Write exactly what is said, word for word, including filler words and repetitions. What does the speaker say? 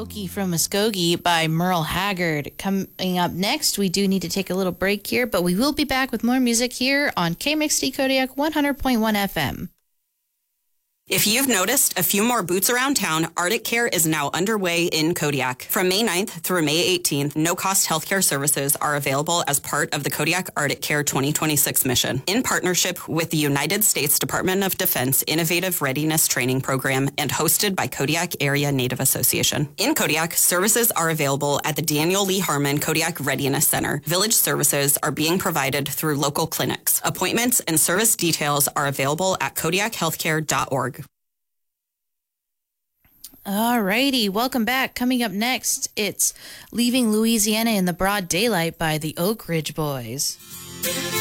Okie from Muskogee by Merle Haggard. Coming up next, we do need to take a little break here, but we will be back with more music here on K M X D Kodiak one hundred point one F M. If you've noticed a few more boots around town, Arctic Care is now underway in Kodiak. From May ninth through May eighteenth, no-cost healthcare services are available as part of the Kodiak Arctic Care twenty twenty-six mission. In partnership with the United States Department of Defense Innovative Readiness Training Program and hosted by Kodiak Area Native Association. In Kodiak, services are available at the Daniel Lee Harmon Kodiak Readiness Center. Village services are being provided through local clinics. Appointments and service details are available at kodiak healthcare dot org. Alrighty, welcome back. Coming up next, it's Leaving Louisiana in the Broad Daylight by the Oak Ridge Boys.